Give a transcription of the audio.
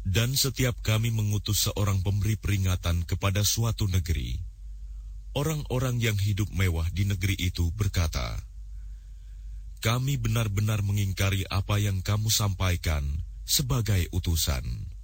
Dan setiap kami mengutus seorang pemberi peringatan kepada suatu negeri, orang-orang yang hidup mewah di negeri itu berkata, kami benar-benar mengingkari apa yang kamu sampaikan sebagai utusan.